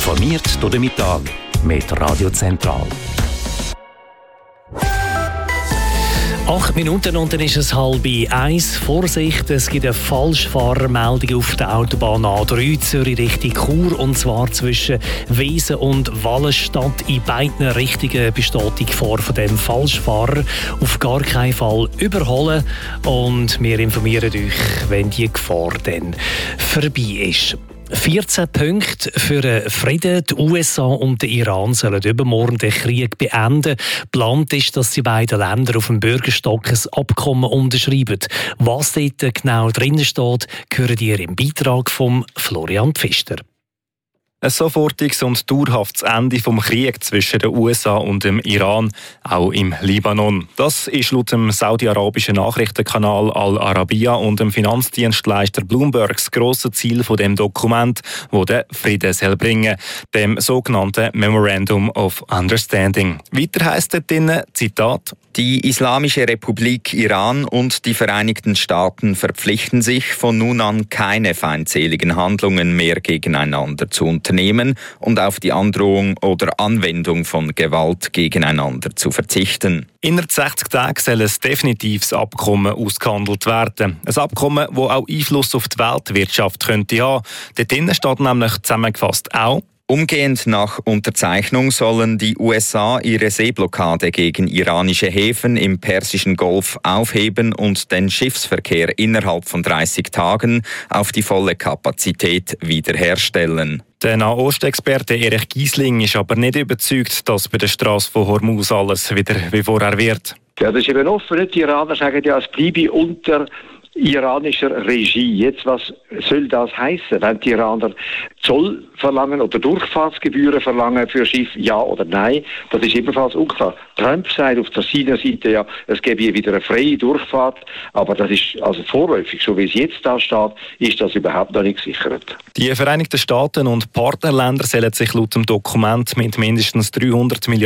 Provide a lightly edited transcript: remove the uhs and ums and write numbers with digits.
Informiert durch den Mittag mit Radio Zentral. 8 Minuten und dann ist es 12:30. Vorsicht, es gibt eine Falschfahrermeldung auf der Autobahn A3 Zürich Richtung Chur, und zwar zwischen Wesen und Wallenstadt. In beiden Richtungen besteht die Gefahr von dem Falschfahrer. Auf gar keinen Fall überholen, und wir informieren euch, wenn die Gefahr dann vorbei ist. 14 Punkte für den Frieden. Die USA und der Iran sollen übermorgen den Krieg beenden. Geplant ist, dass die beiden Länder auf dem Bürgerstock ein Abkommen unterschreiben. Was dort genau drin steht, hören ihr im Beitrag von Florian Pfister. Ein sofortiges und dauerhaftes Ende vom Krieg zwischen den USA und dem Iran, auch im Libanon. Das ist laut dem saudi-arabischen Nachrichtenkanal Al Arabiya und dem Finanzdienstleister Bloomberg das grosse Ziel von dem Dokument, das den Frieden bringen soll, dem sogenannten Memorandum of Understanding. Weiter heisst dort drin, Zitat: Die Islamische Republik Iran und die Vereinigten Staaten verpflichten sich, von nun an keine feindseligen Handlungen mehr gegeneinander zu unternehmen und auf die Androhung oder Anwendung von Gewalt gegeneinander zu verzichten. Innerhalb 60 Tagen soll ein definitives Abkommen ausgehandelt werden. Ein Abkommen, das auch Einfluss auf die Weltwirtschaft könnte haben. Dort drinnen steht nämlich zusammengefasst auch: Umgehend nach Unterzeichnung sollen die USA ihre Seeblockade gegen iranische Häfen im Persischen Golf aufheben und den Schiffsverkehr innerhalb von 30 Tagen auf die volle Kapazität wiederherstellen. Der Nahostexperte Erich Giesling ist aber nicht überzeugt, dass bei der Straße von Hormuz alles wieder wie vorher wird. Ja, das ist eben offen. Die Iraner sagen ja, es bleibe unter iranischer Regie. Jetzt, was soll das heißen, wenn die Iraner Zoll verlangen oder Durchfahrtsgebühren verlangen für Schiff, ja oder nein? Das ist ebenfalls unklar. Trump sagt auf der seiner Seite ja, es gäbe hier wieder eine freie Durchfahrt, aber das ist also vorläufig, so wie es jetzt da steht, ist das überhaupt noch nicht gesichert. Die Vereinigten Staaten und Partnerländer sollen sich laut dem Dokument mit mindestens 300 Milliarden